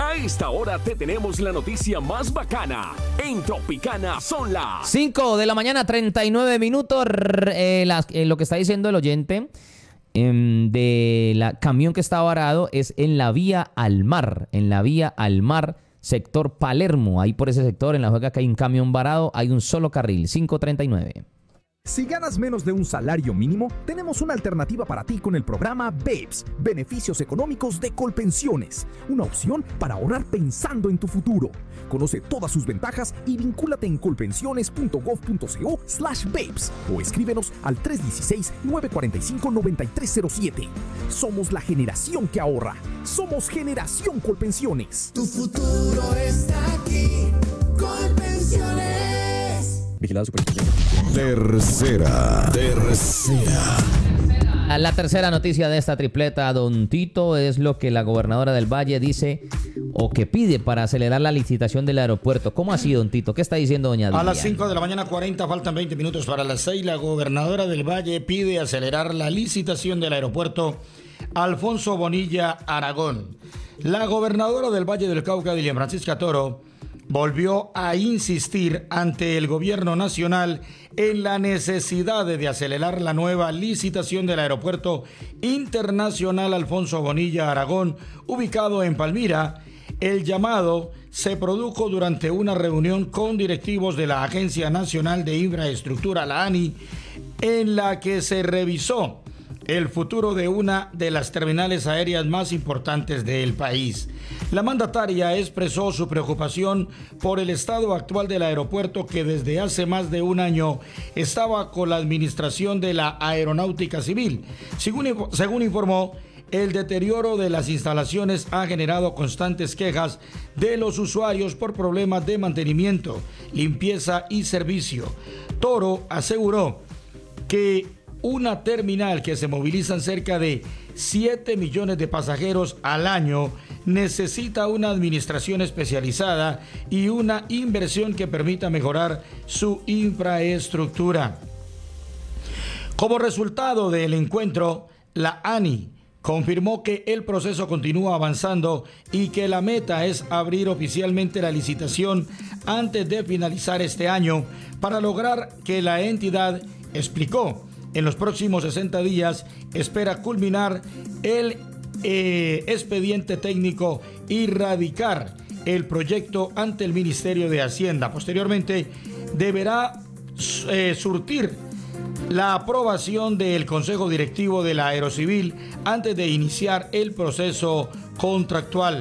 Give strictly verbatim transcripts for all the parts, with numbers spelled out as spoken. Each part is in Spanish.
A esta hora te tenemos la noticia más bacana. En Tropicana son las cinco de la mañana, treinta y nueve minutos. Eh, las, eh, lo que está diciendo el oyente eh, de la camión que está varado es en la vía al mar. En la vía al mar, sector Palermo. Ahí por ese sector, en la juega que hay un camión varado, hay un solo carril. cinco treinta y nueve. Si ganas menos de un salario mínimo, tenemos una alternativa para ti con el programa B E P S, Beneficios Económicos de Colpensiones. Una opción para ahorrar pensando en tu futuro. Conoce todas sus ventajas y vincúlate en colpensiones.gov.co slash B E P S o escríbenos al tres uno seis, nueve cuatro cinco, nueve tres cero siete. Somos la generación que ahorra. Somos Generación Colpensiones. Tu futuro está aquí. Colpensiones. Vigilado Supervisión. Tercera, tercera. La tercera noticia de esta tripleta, don Tito, es lo que la gobernadora del Valle dice o que pide para acelerar la licitación del aeropuerto. ¿Cómo así, don Tito? ¿Qué está diciendo doña Diana? A las cinco de la mañana, cuarenta, faltan veinte minutos para las seis. La gobernadora del Valle pide acelerar la licitación del aeropuerto Alfonso Bonilla Aragón. La gobernadora del Valle del Cauca, Dilian Francisca Toro, volvió a insistir ante el gobierno nacional en la necesidad de acelerar la nueva licitación del aeropuerto internacional Alfonso Bonilla Aragón, ubicado en Palmira. El llamado se produjo durante una reunión con directivos de la Agencia Nacional de Infraestructura, la ANI, en la que se revisó el futuro de una de las terminales aéreas más importantes del país. La mandataria expresó su preocupación por el estado actual del aeropuerto, que desde hace más de un año estaba con la administración de la Aeronáutica Civil. Según, según informó, el deterioro de las instalaciones ha generado constantes quejas de los usuarios por problemas de mantenimiento, limpieza y servicio. Toro aseguró que una terminal que se movilizan cerca de siete millones de pasajeros al año necesita una administración especializada y una inversión que permita mejorar su infraestructura. Como resultado del encuentro, la ANI confirmó que el proceso continúa avanzando y que la meta es abrir oficialmente la licitación antes de finalizar este año para lograr que la entidad, explicó, en los próximos sesenta días espera culminar el eh, expediente técnico y radicar el proyecto ante el Ministerio de Hacienda. Posteriormente deberá eh, surtir la aprobación del Consejo Directivo de la Aerocivil antes de iniciar el proceso contractual.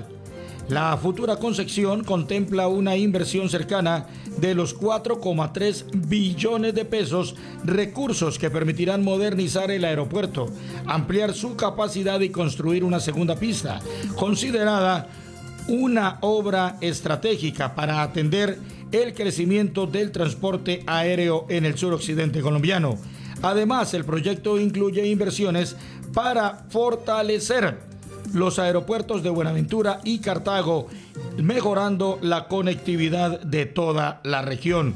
La futura concesión contempla una inversión cercana de los cuatro coma tres billones de pesos, recursos que permitirán modernizar el aeropuerto, ampliar su capacidad y construir una segunda pista, considerada una obra estratégica para atender el crecimiento del transporte aéreo en el suroccidente colombiano. Además, el proyecto incluye inversiones para fortalecer los aeropuertos de Buenaventura y Cartago, mejorando la conectividad de toda la región.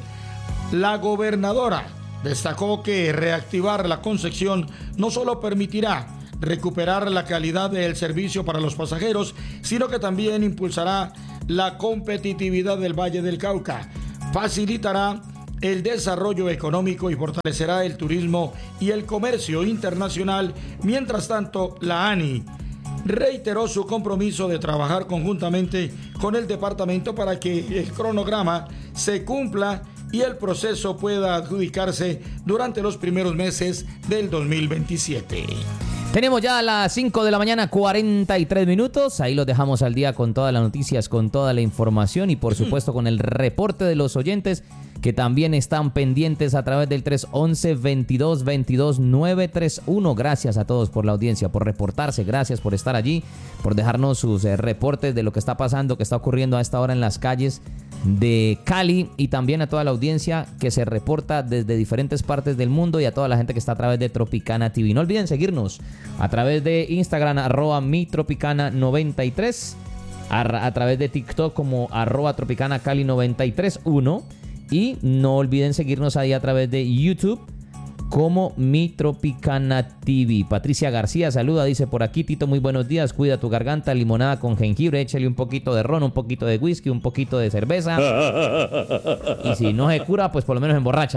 La gobernadora destacó que reactivar la concesión no solo permitirá recuperar la calidad del servicio para los pasajeros, sino que también impulsará la competitividad del Valle del Cauca, facilitará el desarrollo económico y fortalecerá el turismo y el comercio internacional. Mientras tanto, la ANI reiteró su compromiso de trabajar conjuntamente con el departamento para que el cronograma se cumpla y el proceso pueda adjudicarse durante los primeros meses del dos mil veintisiete. Tenemos ya a las cinco de la mañana, cuarenta y tres minutos. Ahí los dejamos al día con todas las noticias, con toda la información y por supuesto con el reporte de los oyentes que también están pendientes a través del tres once, veintidós veintidós, nueve tres uno. Gracias a todos por la audiencia, por reportarse, gracias por estar allí, por dejarnos sus eh, reportes de lo que está pasando, que está ocurriendo a esta hora en las calles de Cali, y también a toda la audiencia que se reporta desde diferentes partes del mundo y a toda la gente que está a través de Tropicana T V. No olviden seguirnos a través de Instagram, arroba mi Tropicana noventa y tres, a, a través de TikTok como arroba Tropicana Cali noventa y tres uno. Y no olviden seguirnos ahí a través de YouTube como Mi Tropicana T V. Patricia García saluda, dice por aquí: Tito, muy buenos días, cuida tu garganta, limonada con jengibre, échale un poquito de ron, un poquito de whisky, un poquito de cerveza. Y si no se cura, pues por lo menos emborracha.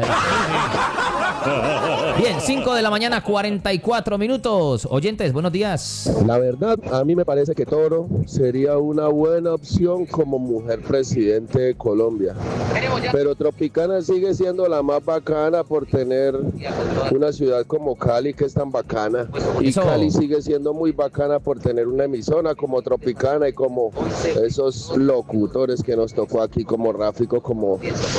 Bien, cinco de la mañana, cuarenta y cuatro minutos. Oyentes, buenos días. La verdad, a mí me parece que Toro sería una buena opción como mujer presidente de Colombia. Pero Tropicana sigue siendo la más bacana por tener una ciudad como Cali, que es tan bacana. Y Eso. Cali sigue siendo muy bacana por tener una emisora como Tropicana y como esos locutores que nos tocó aquí, como Ráfico, como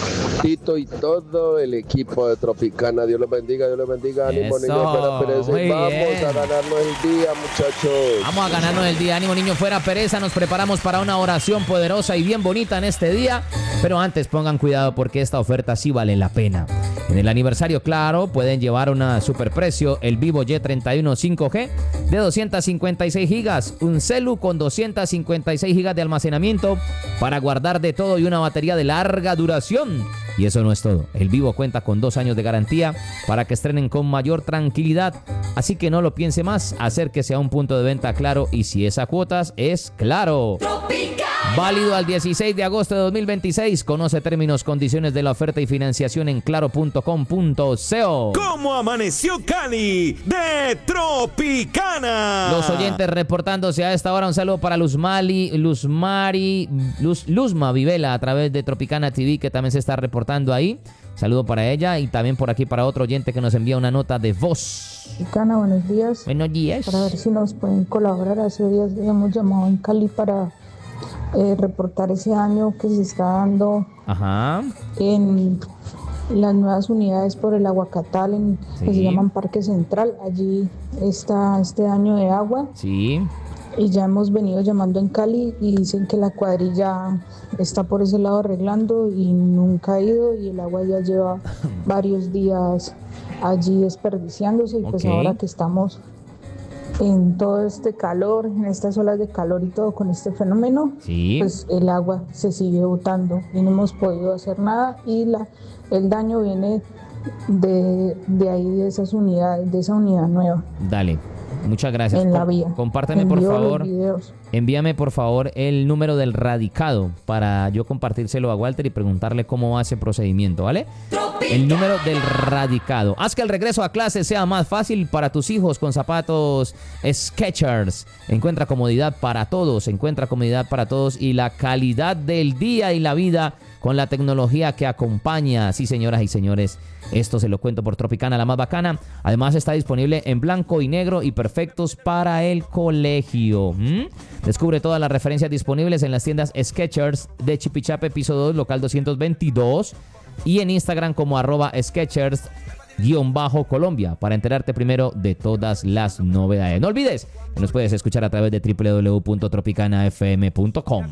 Tito y todo el equipo de Tropicana. Dios los bendiga, Dios los bendiga. Ánimo, Eso, niño, fuera pereza. muy Y vamos bien. a ganarnos el día, muchachos. Vamos a ganarnos el día. Ánimo, niño, fuera pereza. Nos preparamos para una oración poderosa y bien bonita en este día. Pero antes pongan cuidado porque esta oferta sí vale la pena. En el aniversario, claro, pueden llevar una superprecio, el Vivo Y treinta y uno cinco G de doscientos cincuenta y seis gigas, un celu con doscientos cincuenta y seis gigas de almacenamiento para guardar de todo y una batería de larga duración. Y eso no es todo. El Vivo cuenta con dos años de garantía para que estrenen con mayor tranquilidad. Así que no lo piense más, acérquese a un punto de venta Claro y si es a cuotas, es Claro. Válido al dieciséis de agosto de dos mil veintiséis. Conoce términos, condiciones de la oferta y financiación en claro punto com punto co. ¿Cómo amaneció Cali de Tropicana? Los oyentes reportándose a esta hora. Un saludo para Luz Mali, Luz Mari, Luz, Luzma Vivela a través de Tropicana T V, que también se está reportando ahí. Saludo para ella y también por aquí para otro oyente que nos envía una nota de voz. Tropicana, buenos días. Buenos días. Para ver si nos pueden colaborar. Hace días hemos llamado en Cali para eh, reportar ese daño que se está dando Ajá. en las nuevas unidades por el Aguacatal, en, Sí. que se llaman Parque Central. Allí está este daño de agua Sí. y ya hemos venido llamando en Cali y dicen que la cuadrilla está por ese lado arreglando y nunca ha ido y el agua ya lleva varios días allí desperdiciándose y pues Ok. ahora que estamos en todo este calor, en estas olas de calor y todo con este fenómeno, Sí. pues el agua se sigue botando y no hemos podido hacer nada y la, el daño viene de, de ahí, de esas unidades, de esa unidad nueva Dale. Muchas gracias. en la Com- vía. Compárteme, por Envío los favor. videos. Envíame, por favor, el número del radicado para yo compartírselo a Walter y preguntarle cómo va ese procedimiento, ¿vale? El número del radicado. Haz que el regreso a clase sea más fácil para tus hijos con zapatos Skechers. Encuentra comodidad para todos, encuentra comodidad para todos y la calidad del día y la vida con la tecnología que acompaña. Sí, señoras y señores, esto se lo cuento por Tropicana, la más bacana. Además está disponible en blanco y negro y perfectos para el colegio. ¿Mm? Descubre todas las referencias disponibles en las tiendas Skechers de Chipichape, piso dos, local doscientos veintidós. Y en Instagram como arroba Skechers guión bajo Colombia para enterarte primero de todas las novedades. No olvides que nos puedes escuchar a través de doble u doble u doble u punto tropicana f m punto com.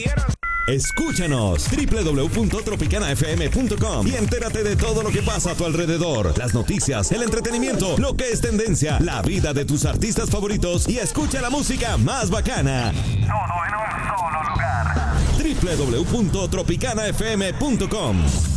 Escúchanos doble u doble u doble u punto tropicana f m punto com y entérate de todo lo que pasa a tu alrededor. Las noticias, el entretenimiento, lo que es tendencia, la vida de tus artistas favoritos y escucha la música más bacana. Todo en un solo lugar. doble u doble u doble u punto tropicana f m punto com